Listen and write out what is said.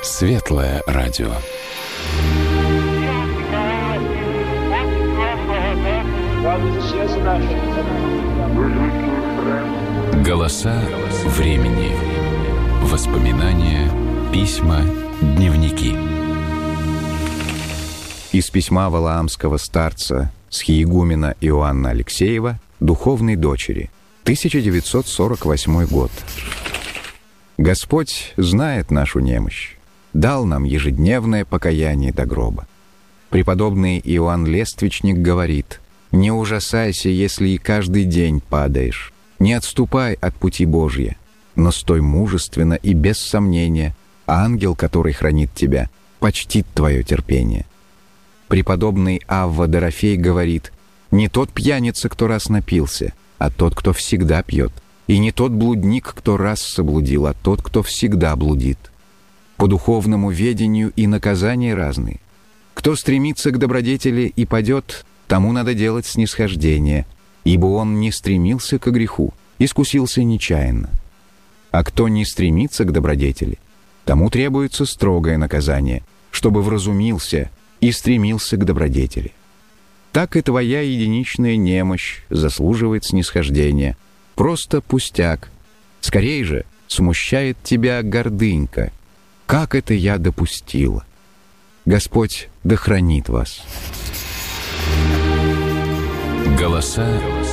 Светлое радио. Голоса времени. Воспоминания, письма, дневники. Из письма валаамского старца схиегумена Иоанна Алексеева духовной дочери, 1948 год. Господь знает нашу немощь, дал нам ежедневное покаяние до гроба. Преподобный Иоанн Лествичник говорит: «Не ужасайся, если и каждый день падаешь, не отступай от пути Божия, но стой мужественно и без сомнения, ангел, который хранит тебя, почтит твое терпение». Преподобный Авва Дорофей говорит: «Не тот пьяница, кто раз напился, а тот, кто всегда пьет, и не тот блудник, кто раз соблудил, а тот, кто всегда блудит». По духовному ведению и наказания разные. Кто стремится к добродетели и падет, тому надо делать снисхождение, ибо он не стремился к греху, искусился нечаянно. А кто не стремится к добродетели, тому требуется строгое наказание, чтобы вразумился и стремился к добродетели. Так и твоя единичная немощь заслуживает снисхождения. Просто пустяк. Скорей же смущает тебя гордынька. Как это я допустила? Господь да хранит вас. Голоса